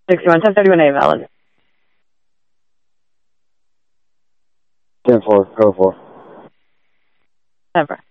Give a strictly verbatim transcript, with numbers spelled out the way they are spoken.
sixty-one, ten thirty-one A, valid. ten four, go for. ten four.